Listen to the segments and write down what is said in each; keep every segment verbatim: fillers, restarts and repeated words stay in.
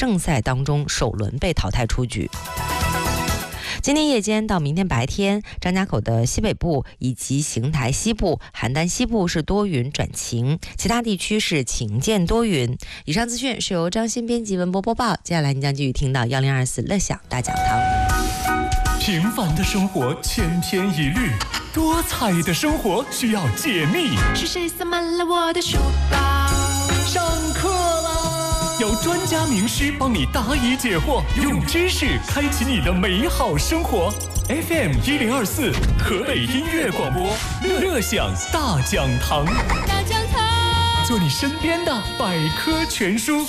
正赛当中首轮被淘汰出局。今天夜间到明天白天，张家口的西北部以及邢台西部、邯郸西部是多云转晴，其他地区是晴见多云。以上资讯是由张欣编辑文博播报。接下来你将继续听到幺零二四乐享大讲堂。 平凡的生活千篇一律，多彩的生活需要解密。 是谁塞满了我的书包？ 上课啦！有专家名师帮你答疑解惑，用知识开启你的美好生活。F M 一零二四，河北音乐广播，乐享大讲堂。 大讲堂， 做你身边的百科全书。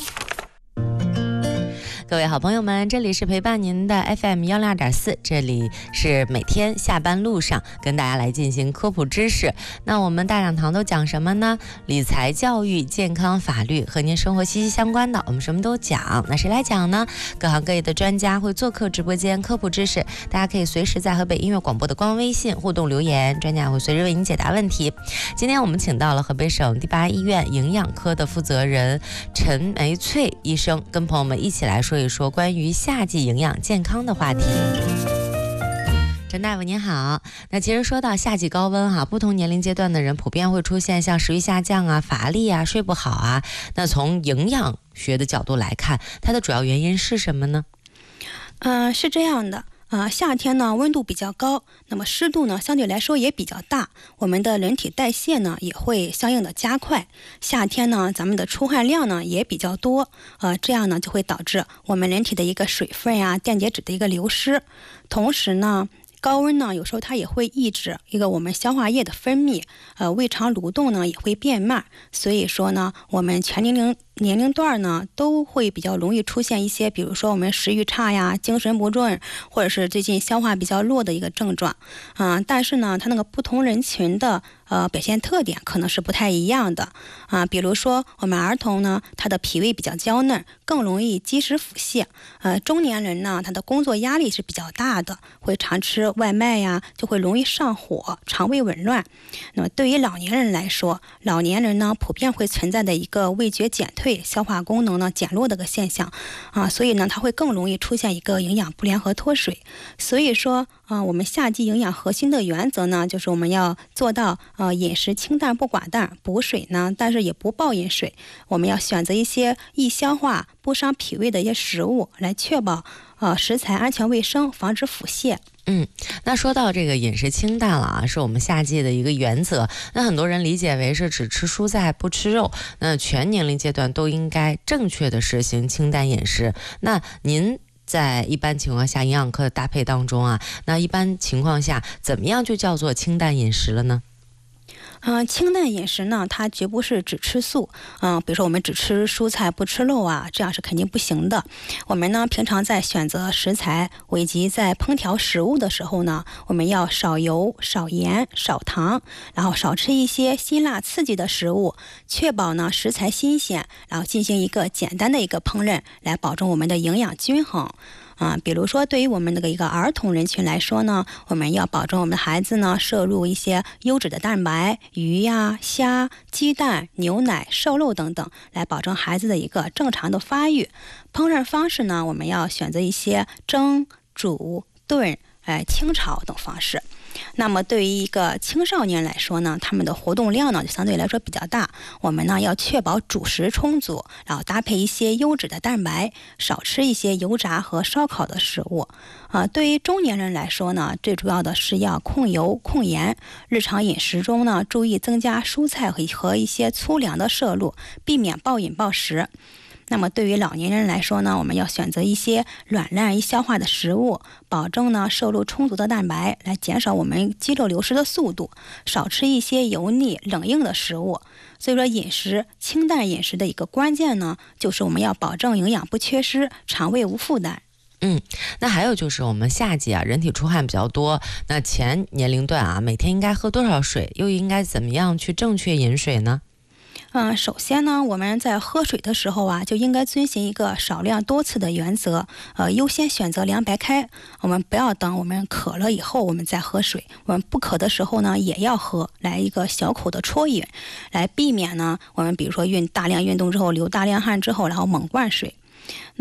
各位好朋友们，这里是陪伴您的 F M 幺零二点四，这里是每天下班路上跟大家来进行科普知识。那我们大讲堂都讲什么呢？理财、教育、健康、法律，和您生活息息相关的，我们什么都讲。那谁来讲呢？各行各业的专家会做客直播间科普知识，大家可以随时在河北音乐广播的官微信互动留言，专家会随时为您解答问题。今天我们请到了河北省第八医院营养科的负责人陈梅翠医生，跟朋友们一起来说一说关于夏季营养健康的话题。陈大夫您好，那其实说到夏季高温哈、啊，不同年龄阶段的人普遍会出现像食欲下降啊、乏力啊、睡不好啊。那从营养学的角度来看，它的主要原因是什么呢？ 嗯、呃，是这样的。呃，夏天呢温度比较高，那么湿度呢相对来说也比较大，我们的人体代谢呢也会相应的加快。夏天呢咱们的出汗量呢也比较多，呃，这样呢就会导致我们人体的一个水分呀、电解质的一个流失。同时呢，高温呢有时候它也会抑制一个我们消化液的分泌，呃，胃肠蠕动呢也会变慢。所以说呢，我们全年龄年龄段呢都会比较容易出现一些，比如说我们食欲差呀、精神不振，或者是最近消化比较弱的一个症状。嗯、呃，但是呢，它那个不同人群的呃表现特点可能是不太一样的啊、呃。比如说我们儿童呢，他的脾胃比较娇嫩，更容易积食腹泻。呃，中年人呢，他的工作压力是比较大的，会常吃外卖呀，就会容易上火，肠胃紊乱。那么对于老年人来说，老年人呢普遍会存在的一个味觉减退、消化功能呢减弱的个现象啊，所以呢它会更容易出现一个营养不良和脱水。所以说啊，我们夏季营养核心的原则呢，就是我们要做到呃饮食清淡不寡淡，补水呢但是也不暴饮水。我们要选择一些易消化、不伤脾胃的一些食物，来确保呃食材安全卫生，防止腹泻。 嗯，那说到这个饮食清淡了啊，是我们夏季的一个原则。那很多人理解为是只吃蔬菜不吃肉，那全年龄阶段都应该正确的实行清淡饮食。那您在一般情况下营养课的搭配当中啊，那一般情况下怎么样就叫做清淡饮食了呢？ 嗯、呃，清淡饮食呢，它绝不是只吃素。嗯、呃，比如说我们只吃蔬菜不吃肉啊，这样是肯定不行的。我们呢，平常在选择食材以及在烹调食物的时候呢，我们要少油、少盐、少糖，然后少吃一些辛辣刺激的食物，确保呢食材新鲜，然后进行一个简单的一个烹饪，来保证我们的营养均衡。啊，比如说对于我们那个一个儿童人群来说呢，我们要保证我们的孩子呢摄入一些优质的蛋白，鱼呀、虾、鸡蛋、牛奶、瘦肉等等，来保证孩子的一个正常的发育。烹饪方式呢，我们要选择一些蒸、煮、炖、哎、清炒等方式。那么对于一个青少年来说呢，他们的活动量呢就相对来说比较大，我们呢要确保主食充足，然后搭配一些优质的蛋白，少吃一些油炸和烧烤的食物。啊、呃，对于中年人来说呢，最主要的是要控油控盐，日常饮食中呢注意增加蔬菜和和一些粗粮的摄入，避免暴饮暴食。那么对于老年人来说呢，我们要选择一些软烂易消化的食物，保证呢摄入充足的蛋白，来减少我们肌肉流失的速度，少吃一些油腻冷硬的食物。所以说饮食清淡饮食的一个关键呢，就是我们要保证营养不缺失，肠胃无负担。 嗯，那还有就是我们夏季啊，人体出汗比较多，那前年龄段啊，每天应该喝多少水，又应该怎么样去正确饮水呢？ 嗯，首先呢，我们在喝水的时候啊，就应该遵循一个少量多次的原则，呃，优先选择凉白开。我们不要等我们渴了以后我们再喝水，我们不渴的时候呢也要喝，来一个小口的啜饮，来避免呢我们比如说运大量运动之后流大量汗之后，然后猛灌水。